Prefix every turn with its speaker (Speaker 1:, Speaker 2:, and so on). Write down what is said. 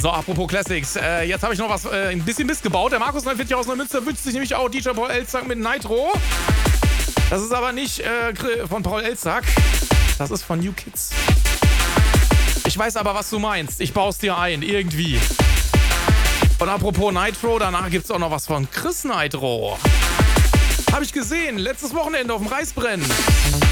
Speaker 1: So, apropos Classics. Jetzt habe ich noch was, ein bisschen Mist gebaut. Der Markus 49 aus Neumünster wünscht sich nämlich auch DJ Paul Elzak mit Nitro. Das ist aber nicht von Paul Elzak. Das ist von New Kids. Ich weiß aber, was du meinst. Ich baue es dir ein, irgendwie. Und apropos Nitro, danach gibt es auch noch was von Chris Nitro. Habe ich gesehen, letztes Wochenende auf dem Reisbrennen.